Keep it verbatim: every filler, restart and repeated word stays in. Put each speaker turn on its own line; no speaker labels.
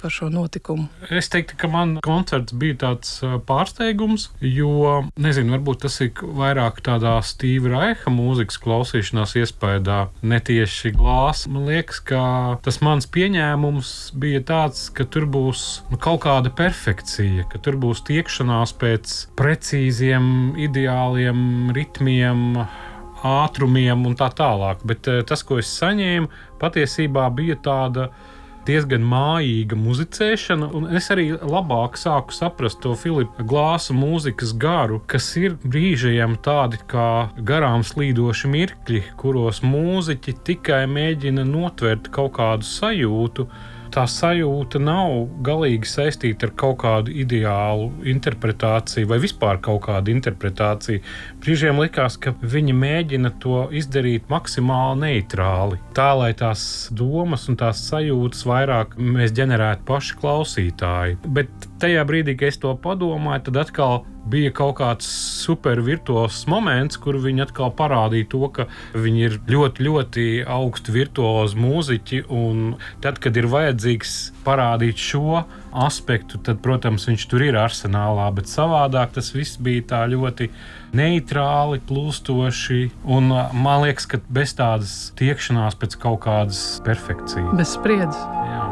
par šo notikumu?
Es teiktu, ka man koncerts bija tāds pārsteigums, jo, nezinu, varbūt tas ir vairāk tādā Steve Reicha mūzikas klausīšanās iespējā, netieši glāzes. Man liekas, ka tas mans pieņēmums bija tāds, ka tur būs nu, kaut kāda perfekcija, ka tur būs tiekšanās pēc precīziem, ideāliem ritmiem, ātrumiem un tā tālāk. Bet tas, ko es saņēmu, patiesībā bija tāda diezgan mājīga muzicēšana, un es arī labāk sāku saprast to Filipa Glāsa mūzikas garu, kas ir brīžiem tādi kā garām slīdoši mirkļi, kuros mūziķi tikai mēģina notvert kaut kādu sajūtu. Tā sajūta nav galīgi saistīta ar kaut kādu ideālu interpretāciju vai vispār kaut kādu interpretāciju. Brīžiem likās, ka viņi mēģina to izdarīt maksimāli neitrāli. Tā, lai tās domas un tās sajūtas vairāk mēs ģenerētu paši klausītāji. Bet tajā brīdī, kad es to padomāju, tad atkal bija kaut kāds super virtuozs moments, kur viņi atkal parādīja to, ka viņi ir ļoti, ļoti augsti virtuozi mūziķi, un tad, kad ir vajadzīgs parādīt šo aspektu, tad, protams, viņš tur ir arsenālā, bet savādāk tas viss bija tā ļoti neitrāli, plūstoši, un man liekas, ka bez tādas tiekšanās pēc kaut kādas perfekcijas.
Bez spriedzes.
Jā.